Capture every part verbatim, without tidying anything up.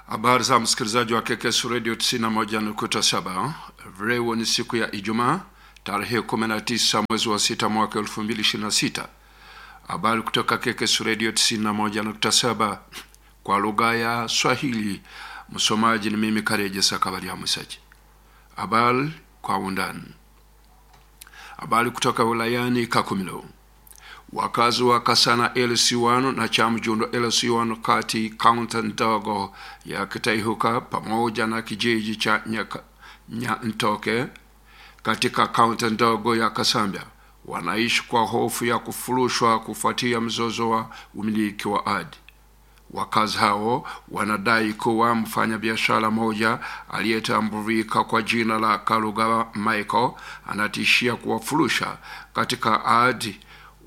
Habari za msikilizaji wa K K S Radio tisini na moja nukta saba. Leo ni siku ya Ijumaa, tarehe kumi na tisa mwezi wa sita mwaka elfu mbili ishirini na sita. Habari kutoka K K S Radio tisini na moja nukta saba kwa lugha ya Swahili. Msomaji ni mimi Kareje Sakabari ya Musaji. Habari kwa undani. Habari kutoka wilayani Kakumilo. Wakazi wa Kasana L C one na Chamjundo L C one kati kaunti ndogo ya Kitaihuka pamoja na kijiji cha Nyantoke katika kaunti ndogo ya Kasambia wanaishi kwa hofu ya kufurushwa kufuatia mzozo wa umiliki wa ardhi. Wakazi hao wanadai kuwa mfanyabiashara moja aliyetambulika kwa jina la Kalugawa Michael anatishia kuwafurusha katika ardhi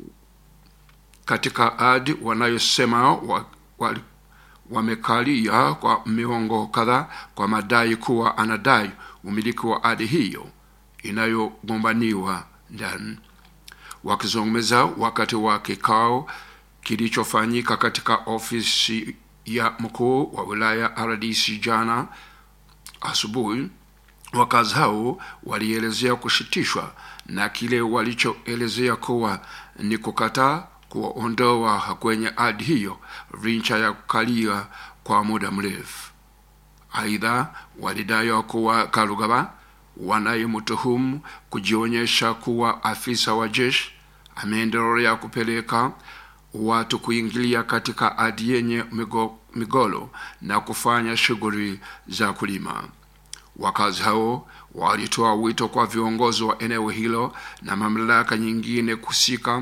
katika ardhi wanayosema wa, wa, wamekalia kwa miongo kadhaa kwa madai kuwa anadai umiliki wa ardhi hiyo inayogombaniwa ndani. Wakizungumza wakati wa kikao kilichofanyika katika ofisi ya mkuu wa wilaya R D C jana asubuhi, wakazi hao walielezea kushitishwa na kile walichoelezea kuwa ni kukataa kuondoa kwenye ardhi hiyo licha ya kukalia kwa muda mrefu. Aidha, walidai kuwa Kalugawa wanayemtuhumu kujionyesha kuwa afisa wa jeshi ameendelea kupeleka watu kuingilia katika ardhi yenye migolo na kufanya shughuli za kulima. Wakazi hao walitoa wito kwa viongozi wa eneo hilo na mamlaka nyingine kusika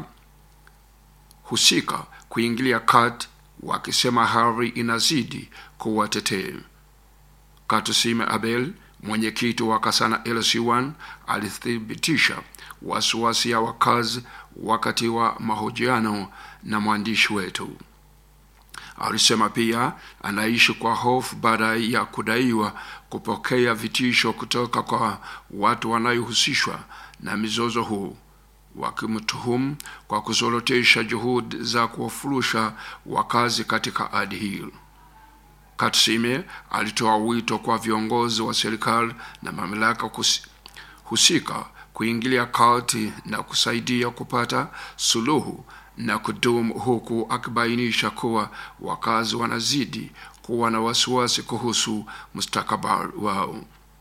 husika kuingilia kati, wakisema hali inazidi kuwa tete. Katusime Abel, mwenyekiti wa Kasana L C one, alithibitisha wasiwasi ya wakazi wakati wa mahojiano na mwandishi wetu. Alisema pia anaishi kwa hofu baada ya kudaiwa kupokea vitisho kutoka kwa watu wanayohusishwa na mizozo huu, wakimtuhumu kwa kuzorotesha juhudi za kuwafurusha wakazi katika ardhi hiyo. Katsime alitoa wito kwa viongozi wa serikali na mamlaka husika kuingilia kati na kusaidia kupata suluhu na kudumu, huku akibainisha kuwa wakazi wanazidi kuwa na wasiwasi kuhusu mustakabali wao.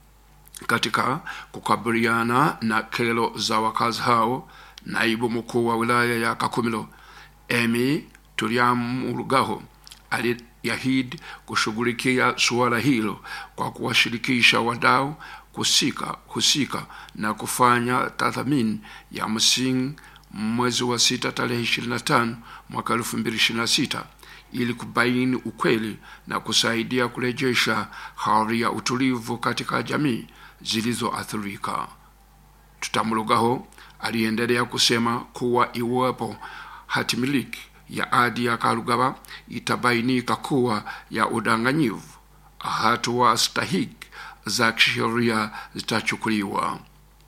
Katika kukabiliana na kero za wakazi hao, naibu mkuu wa wilaya ya Kakumilo Emi Tuliamurugaho aliahidi kushughulikia suala hilo kwa kuwashirikisha wadau kusika husika na kufanya tathmini ya msingi mwezi wa sita tarehe ishirini na tano mwaka elfu mbili ishirini na sita ili kubaini ukweli na kusaidia kurejesha hali ya utulivu katika jamii zilizoathirika. Tutamurugaho aliendelea kusema kuwa iwapo hatimiliki ya ardhi ya Kalugawa itabainika kuwa ya udanganyifu, hatua stahiki za kisheria zitachukuliwa.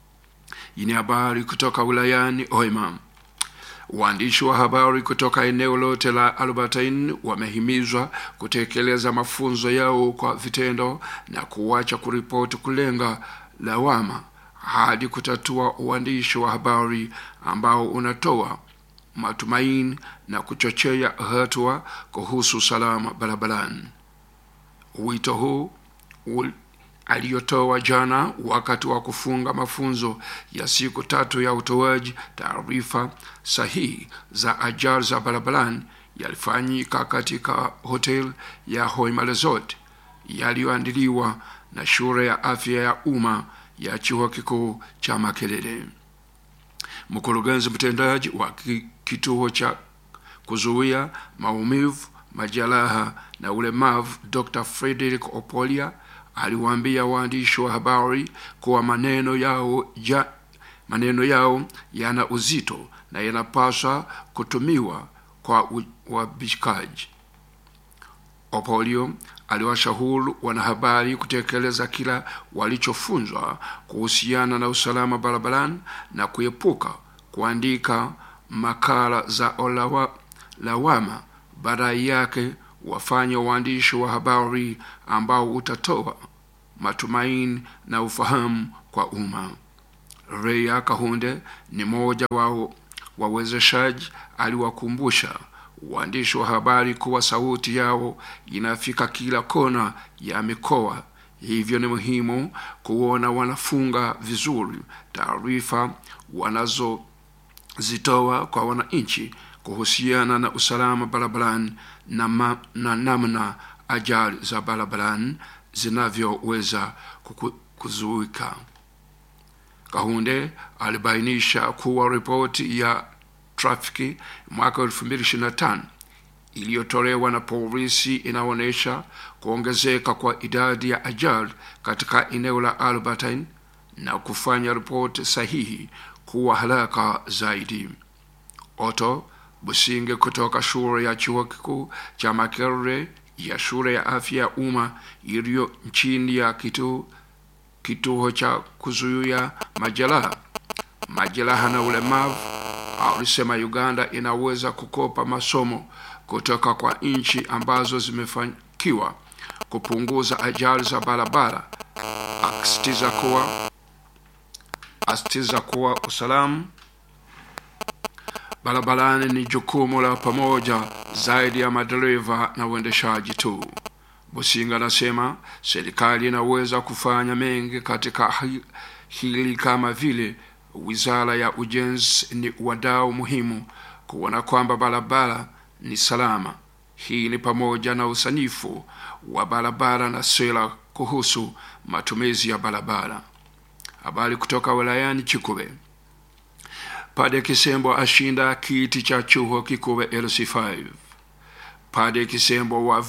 Ini habari kutoka wilayani Hoima. Waandishi wa habari kutoka eneo lote la Albertine wamehimizwa kutekeleza mafunzo yao kwa vitendo na kuacha kuripoti kulenga lawama hadi kutatua uandishi wa habari ambao unatoa matumaini na kuchochea hatua kuhusu salama barabarani. Wito huu aliyotoa jana wakati wa kufunga mafunzo ya siku tatu ya utoaji taarifa sahihi za ajali za barabarani yalifanyika katika hotel ya Hoima Resort yaliyoandaliwa na shule ya afya ya umma ya chuo kikuu cha Makerere. Mkurugenzi mtendaji wa kituo cha kuzuia maumivu, majeraha na ulemavu Doctor Frederick Opolia aliwaambia waandishi wa habari kuwa maneno yao ja, maneno yao yana uzito na yanapaswa kutumiwa kwa uwajibikaji. Opolio aliwashauri wanahabari kutekeleza kila walichofunzwa kuhusiana na usalama barabarani na kuepuka kuandika makala za olawa lawama, badala yake wafanye uandishi wa habari ambao utatoa matumaini na ufahamu kwa umma. Ray Kahunde ni mmoja wa wawezeshaji. Aliwakumbusha waandishi wa habari kuwa sauti yao inafika kila kona ya mikoa, hivyo ni muhimu kuona wanafunga vizuri taarifa wanazozitoa kwa wananchi kuhusiana na usalama barabarani na, ma, na namna ajali za barabarani zinavyoweza kuzuika. Kahunde alibainisha kuwa ripoti ya trafiki mwaka elfu mbili ishirini na tano iliyotolewa na polisi inaonyesha kuongezeka kwa idadi ya ajali katika eneo la Albertine na kufanya ripoti sahihi kuwa haraka zaidi. Otto Businge kutoka shule ya chuo kikuu cha Makerere ya shule ya afya ya umma iliyo nchini ya kituo kituo cha kuzuia majeraha majeraha na ulemavu alisema Uganda inaweza kukopa masomo kutoka kwa nchi ambazo zimefanikiwa kupunguza ajali za barabara, akisitiza kuwa asitiza kuwa usalama barabarani ni jukumu la pamoja zaidi ya madereva na waendeshaji tu. Businga anasema serikali inaweza kufanya mengi katika hili, kama vile Wizara ya Ujenzi ni wadau muhimu kuona kwamba barabara ni salama. Hii ni pamoja na usanifu wa barabara na sera kuhusu matumizi ya barabara. Habari kutoka wilayani Chikube. Padre Kisembo ashinda kiti cha chuo kikuu L C five. Padre Kisembo wa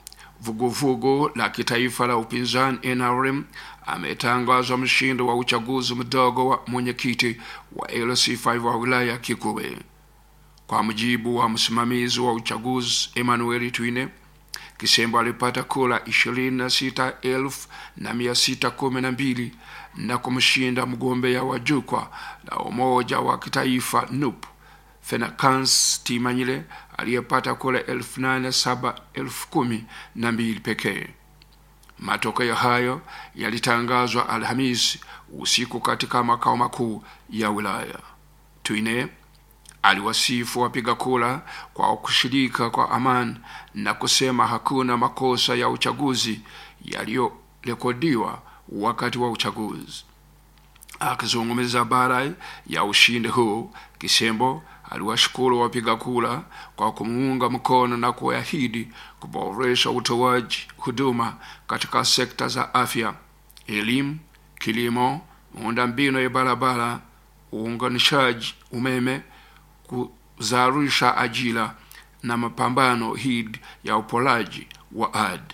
vuguvugu la kitaifa la upinzani N R M ametangazwa mshindi wa uchaguzi mdogo wa mwenyekiti wa L C five wa wilaya Kikube. Kwa mujibu wa msimamizi wa uchaguzi Emmanuel Twine, Kisembo alipata kura ishirini na sita elfu mia sita kumi na mbili na kumshinda mgombea wa jukwaa la umoja wa kitaifa N U P Fenakans Timanyile aliyepata kura elfu nane na saba elfu kumi na mbili pekee. Matokeo hayo yalitangazwa Alhamisi usiku katika makao makuu ya wilaya. Twine aliwasifu wapiga kura kwa kushirika kwa amani na kusema hakuna makosa ya uchaguzi yaliyorekodiwa wakati wa uchaguzi. Akizungumza baada ya ushindi huu, Kisembo aliwashukuru wapiga kura kwa kumuunga mkono na kuahidi kuboresha utoaji huduma katika sekta za afya, elimu, kilimo, miundombinu ya barabara, uunganishaji umeme, kuzalisha ajira na mapambano dhidi ya upolaji wa ardhi.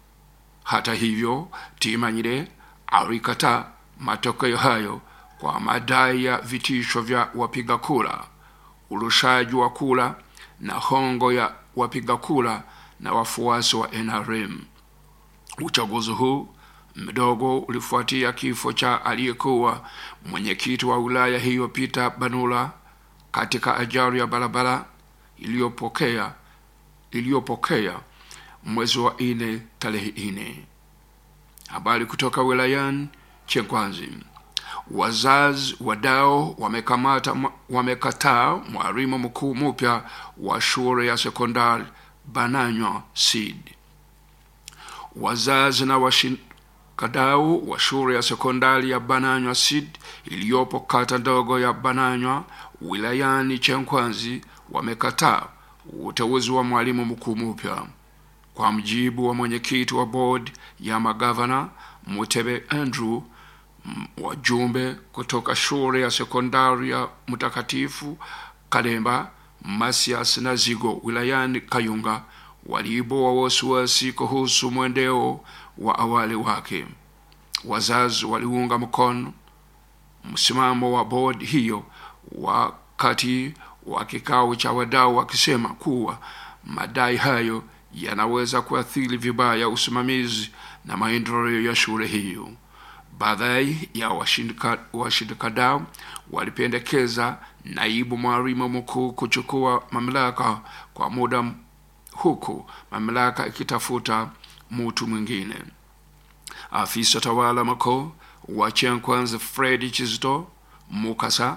Hata hivyo, Timanyile alikataa matokeo hayo kwa madai ya vitisho vya wapiga kura, urushaji wa kura na hongo ya wapiga kura na wafuasi wa N R M. Uchaguzi huu mdogo ulifuatia kifo cha aliyekuwa mwenyekiti wa wilaya hiyo Peter Banula katika ajali ya barabara iliyopokea iliyopokea mwezi wa nne tarehe nne. Habari kutoka wilayani Chenkwanzi. Wazazi wadau wamekamata wamekataa mwalimu mkuu mpya wa shule ya sekondari Bananywa Seed. Wazazi na washikadau wa shule ya sekondari ya Bananywa Seed iliyopo kata ndogo ya Bananywa wilayani Chenkwanzi wamekataa uteuzi wa mwalimu mkuu mpya. Kwa mjibu wa mwenyekiti wa board ya magavana Mutebe Andrew, wajumbe kutoka shule ya sekondari ya Mtakatifu Kalemba, Masias na Zigo wilayani Kayunga waliibua wasiwasi kuhusu mwendeo wa awali wake. Wazazi waliunga mkono msimamo wa board hiyo wakati wa kikao cha wadau wakisema kuwa madai hayo yanaweza kuathiri vibaya usimamizi na maendeleo ya shule hiyo. Baadhi ya washirikadau walipendekeza naibu mwalimu mkuu kuchukua mamlaka kwa muda huku mamlaka ikitafuta mtu mwingine. Afisa tawala mkuu wa Chenkwanza Fred Chizito Mukasa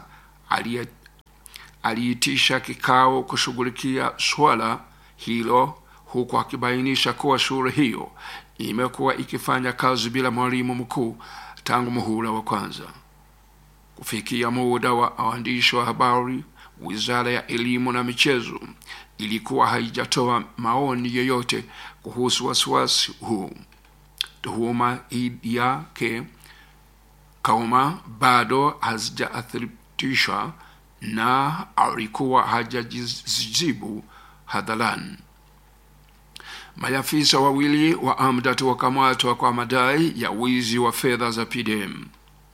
aliitisha kikao kushughulikia swala hilo, huku akibainisha kuwa shule hiyo imekuwa ikifanya kazi bila mwalimu mkuu tangu muhula wa kwanza. Kufikia muda wa waandishi wa habari, Wizara ya Elimu na Michezo ilikuwa haijatoa maoni yoyote kuhusu wasiwasi huu. Tuhuma yake kama bado hazijathibitishwa na alikuwa hajajibu hadharani. Maafisa wawili wa AMDAT wakamatwa kwa madai ya wizi wa fedha za P D M.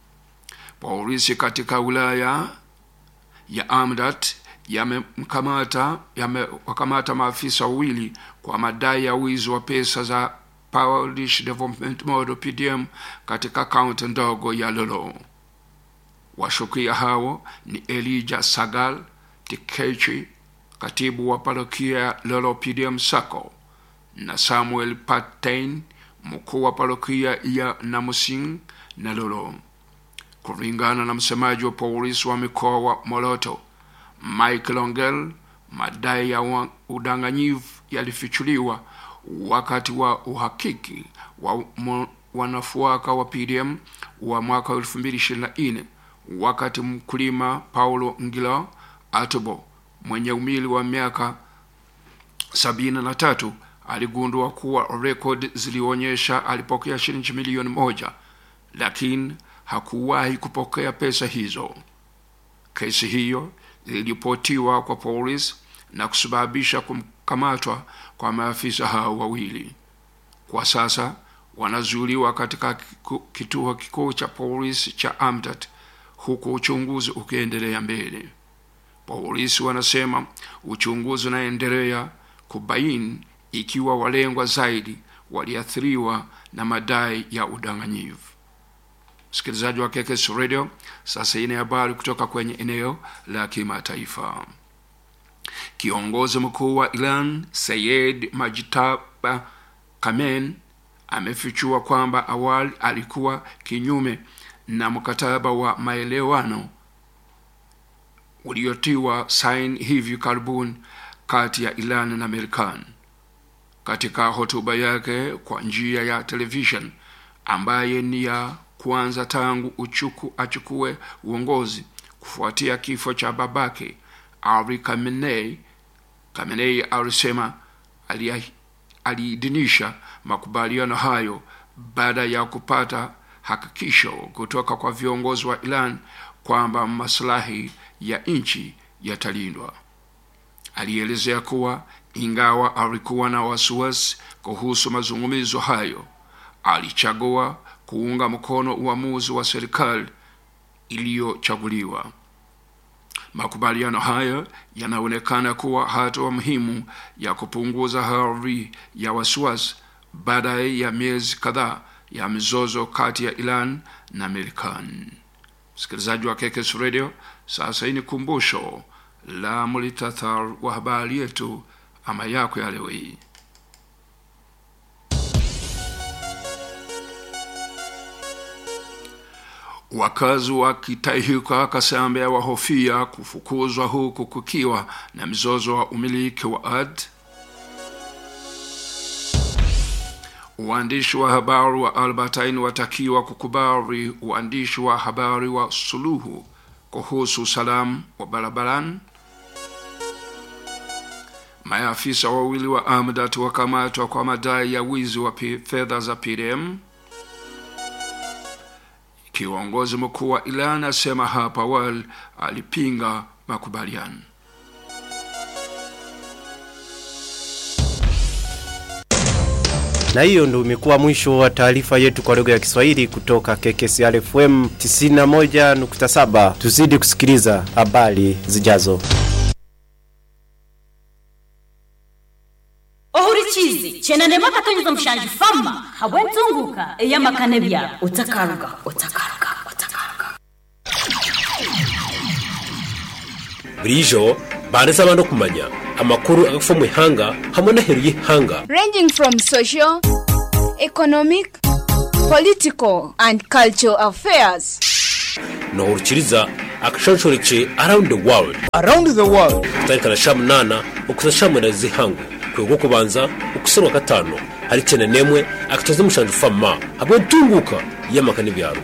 Polisi katika wilaya ya AMDAT yamemkamata yamewakamata maafisa wawili kwa madai ya wizi wa pesa za Polish Development Model P D M katika kaunti ndogo ya Lolo. Washukiwa hao ni Elijah Sagal Tikechi, katibu wa parokia Lolo P D M Sako, na Samuel Patain, mkuu wa parokia ya Namusing na Lolo. Kulingana na msemaji wa polisi wa mkoa wa Moloto, Michael Ongel, madai ya udanganyifu yalifichuliwa wakati wa uhakiki wa wanafuaka wa P D M wa mwaka elfu mbili ishirini na nne, wakati mkulima Paulo Ngilo Atobo mwenye umri wa miaka sabini na tatu aligundua kuwa record zilionyesha alipokea shilingi milioni moja, lakini hakuwahi kupokea pesa hizo. Kesi hiyo iliripotiwa kwa polisi na kusababisha kukamatwa kwa maafisa hao wawili. Kwa sasa wanazuiliwa katika kituo kikuu cha polisi cha AMDAT, huku uchunguzi ukiendelea mbele. Polisi wanasema uchunguzi unaendelea kubaini ikiwa walengwa zaidi waliathiriwa na madai ya udanganyifu. Msikilizaji wa K K S Radio, sasa ina habari kutoka kwenye eneo la kimataifa. Kiongozi mkuu wa Iran Sayyid Majtaba Khamenei amefichua kwamba awali alikuwa kinyume na mkataba wa maelewano uliotiwa saini hivi karibuni kati ya Iran na Marekani. Katika hotuba yake kwa njia ya television ambaye ni ya kwanza tangu uchuku achukue uongozi kufuatia kifo cha babake Ali Khamenei, Khamenei alisema aliidhinisha makubaliano hayo baada ya kupata hakikisho kutoka kwa viongozi wa Iran kwamba maslahi ya nchi yatalindwa. Alielezea kuwa ingawa alikuwa na wasiwasi kuhusu mazungumzo hayo, alichagua kuunga mkono uamuzi wa serikali iliyochaguliwa. Makubaliano hayo yanaonekana kuwa hatua muhimu ya kupunguza hali ya wasiwasi baada ya miezi kadhaa ya mizozo kati ya Iran na Marekani. Msikilizaji wa K K S Radio, sasa ni kumbusho la muhtasari wa habari yetu ama yako ya leo hii. Wakazi wa Kitaihuka Kasambe wahofia kufukuzwa huku kukiwa na mzozo wa umiliki wa ardhi. Waandishi wa habari wa Albertine watakiwa kukubali uandishi wa habari wa suluhu kuhusu usalama wa barabarani. Maafisa wawili wa AMDAT wakamatwa kwa madai ya wizi wa fedha za P D M. Kiongozi mkuu wa Iran asema hapa awali alipinga makubaliano. Na hiyo ndio imekuwa mwisho wa taarifa yetu kwa lugha ya Kiswahili kutoka K K S R F M tisini na moja nukta saba. Tuzidi kusikiliza habari zijazo. Ohurichizi chenane makatonyeza mshanji fama habwentunguka eya makanebya utakaruga utakaruga utakaruga. Burijo bareza abantu kumanya amakuru agafa mu ihanga hamwe na heru y'ihanga, ranging from social, economic, political and cultural affairs. No urukiriza akashonshoreke around the world. Around the world. Tarikana shamunana ukusashamura zihangu kwego kubanza ukuserwa gatano hari cyane nemwe akatoza mushanju fama habwe tunguka yamakani byaro.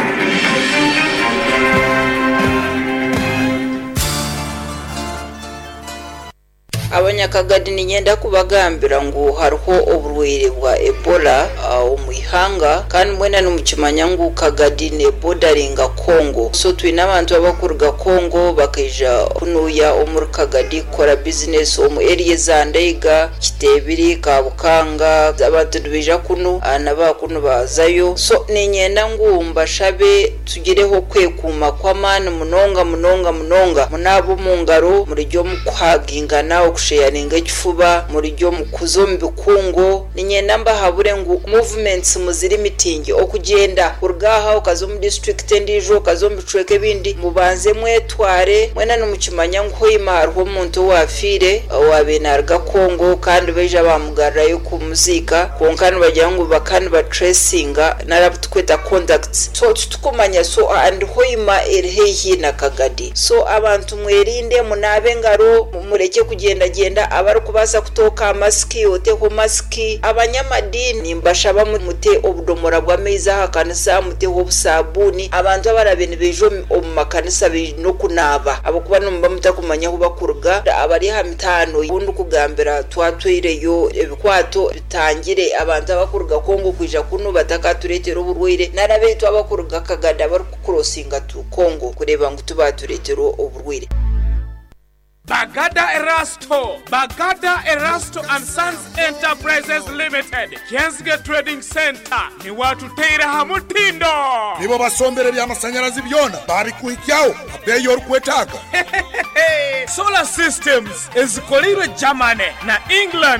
Abanyakagadi ni nyenda kubagambira ngo hariho uburwayi bwa Ebola mu ihanga kandi mwena n'umukimanya ngo Kagadi ne bordaringa Congo, so twina abantu abakurga Congo bakija kunuya umur Kagadi kora business mu area za Ndeiga, Kitebiri, Kabukanga, abantu dubija kuno anaba kuno bazayo, so ni nyenda ngo mbashabe tugireho kwekuma kwa mani munonga munonga munonga munabo mungaro muri ryo mukwagingana kusharinga kifuba muri ryo mukuzo mbikungo ni nyenda mba habure ngo movements muziri meeting okugenda urgaha ukazo mu district ndijo kazo mbicweke bindi mubanze mwetware mwena n'umukimanya ngo imaro umuntu wafire wabenarga Kongo kandi beje bamugarra yo kumuzika konkana bajya ngo bakana ba tracinga narabutweta contacts, so tukumanya so and hoima erhehi na Kagadi, so abantu mwerinde munabe ngaro mureke kugenda genda abari kubasa kutoka maski oteho maski abanyamadini mbashaba mute obudomora bwa meza hakanisa mute obusabuni abantu abarabene bejo mu makanisa no kunaba abakuba no mbamuta kumanya ho bakurga abari ha mitano bundu kugambira twatwireyo ebikwato bitangire abantu abakurga Kongo kwija kuno batakaturete uburwire narabe twabakurga Kagada bari kucrossinga tu Kongo kureba ngo tubaturetero uburwire. Bagada Erasto, Bagada Erasto and Sons Enterprises Limited, Kenzge Trading Center, ni watu teira hamutindo. Nibo basombere bya masanyarazi byona, bari kuhikyao, abeyo rukwetaka. Solar Systems is koliro Germany na England